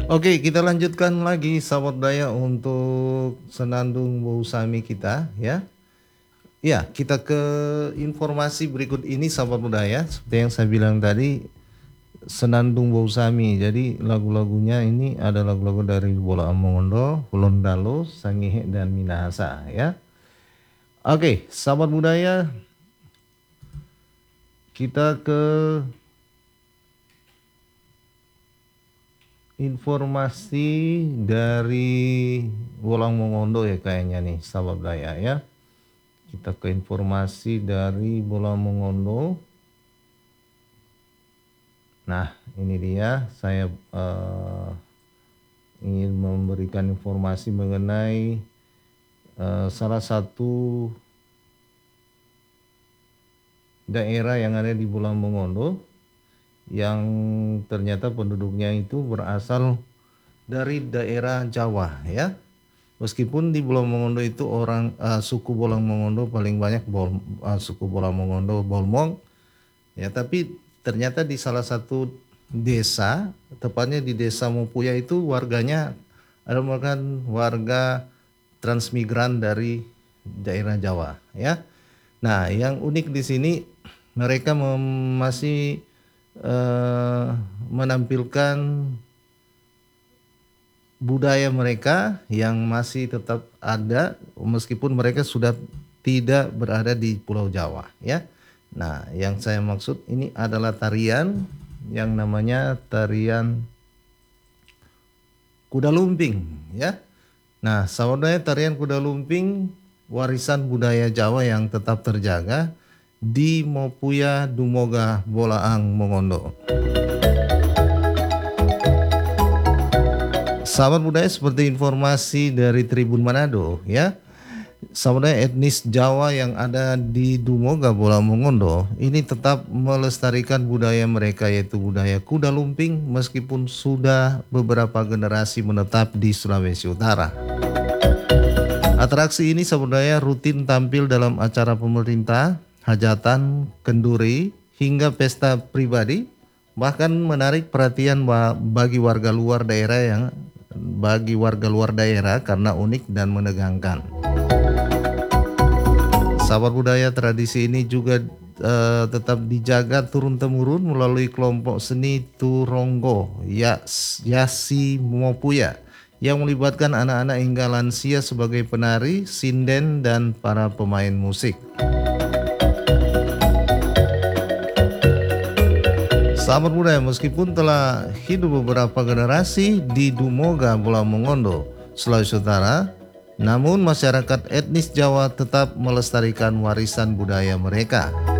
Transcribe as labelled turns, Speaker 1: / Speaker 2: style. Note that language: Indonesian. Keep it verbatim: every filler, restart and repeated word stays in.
Speaker 1: Oke, kita lanjutkan lagi sahabat budaya untuk senandung Bousami kita ya. Ya, kita ke informasi berikut ini sahabat budaya. Seperti yang saya bilang tadi, senandung Bousami. Jadi lagu-lagunya ini ada lagu-lagu dari Bola Amongondo, Londalo, Sangihe dan Minahasa ya. Oke, sahabat budaya, kita ke informasi dari Wolang Mongondo ya kayaknya nih sahabat budaya ya. Kita ke informasi dari Wolang Mongondo. Nah ini dia, saya uh, ingin memberikan informasi mengenai uh, salah satu daerah yang ada di Wolang Mongondo yang ternyata penduduknya itu berasal dari daerah Jawa ya. Meskipun di Wolang Mongondo itu orang uh, suku Wolang Mongondo paling banyak bol, uh, suku Wolang Mongondo Bolmong ya, tapi ternyata di salah satu desa, tepatnya di desa Mopuya itu warganya ada merupakan warga transmigran dari daerah Jawa ya. Nah, yang unik di sini mereka masih uh, menampilkan budaya mereka yang masih tetap ada meskipun mereka sudah tidak berada di Pulau Jawa ya. Nah, yang saya maksud ini adalah tarian yang namanya tarian kuda lumping ya. Nah, saudara, tarian kuda lumping warisan budaya Jawa yang tetap terjaga di Mopuya Dumoga Bolaang Mongondo. Sahabat budaya, seperti informasi dari Tribun Manado ya, sahabat etnis Jawa yang ada di Dumoga Bolaang Mongondo ini tetap melestarikan budaya mereka, yaitu budaya kuda lumping, meskipun sudah beberapa generasi menetap di Sulawesi Utara. Atraksi ini sahabat budaya rutin tampil dalam acara pemerintah, hajatan, kenduri, hingga pesta pribadi, bahkan menarik perhatian bagi warga luar daerah yang bagi warga luar daerah karena unik dan menegangkan. Sahabat budaya, tradisi ini juga uh, tetap dijaga turun-temurun melalui kelompok seni Turonggo Yas, Yasi Mopuya yang melibatkan anak-anak hingga lansia sebagai penari, sinden, dan para pemain musik. Sahabat budaya, meskipun telah hidup beberapa generasi di Dumoga Bolaang Mongondo, Sulawesi Utara, namun masyarakat etnis Jawa tetap melestarikan warisan budaya mereka.